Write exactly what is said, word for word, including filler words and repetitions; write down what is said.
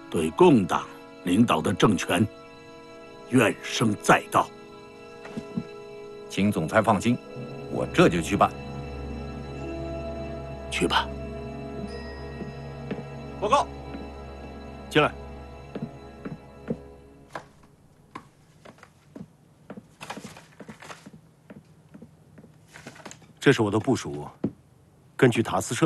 对共党领导的政权怨声载道。 请总裁放心，我这就去办。 去吧。 报告，进来。 这是我的部署，根据塔斯社。